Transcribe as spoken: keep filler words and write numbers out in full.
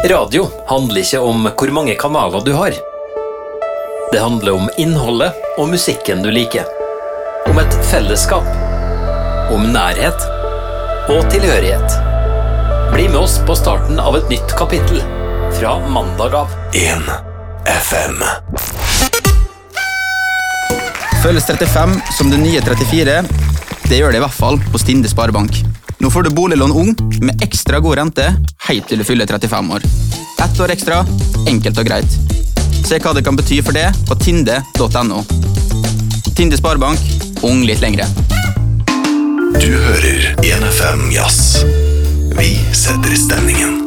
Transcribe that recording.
Radio handler ikke om hvor mange kanaler du har. Det handler om innholdet og musikken du liker. Om et fellesskap. Om nærhet og tilhørighet. Bli med oss på starten av et nytt kapittel. Fra mandag av. en F M. Føles trettifem som det nye trettifire. Det gjør det i hvert fall på Tinde Sparebank. Nå får du boliglån ung med ekstra god rente helt til du fyller trettifem år. Ett år ekstra, enkelt og greit. Se hva det kan bety for det på tinde punktum no. Tinde Sparebank, ung litt lengre. Du hører en F M Jazz. Vi setter stemningen.